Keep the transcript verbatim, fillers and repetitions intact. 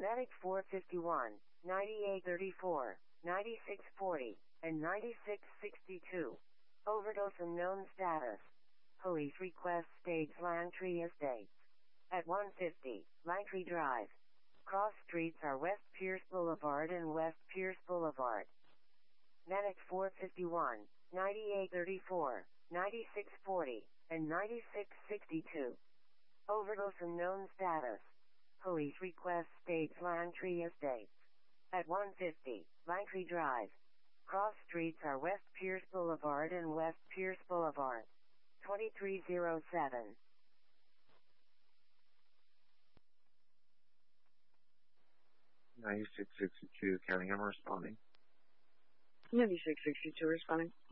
Medic four fifty-one, ninety-eight thirty-four, ninety-six forty, and ninety-six sixty-two. Overdose unknown status. Police request stage Langtree Estates. At one fifty, Langtree Drive. Cross streets are West Pierce Boulevard and West Pierce Boulevard. Medic four fifty-one, ninety-eight thirty-four, ninety-six forty, and ninety-six sixty-two. Overdose unknown status. Police request stage Langtree Estates. At one fifty, Langtree Drive. Cross streets are West Pierce Boulevard and West Pierce Boulevard. twenty-three oh seven. ninety-six sixty-two, County, I'm responding. ninety-six sixty-two responding.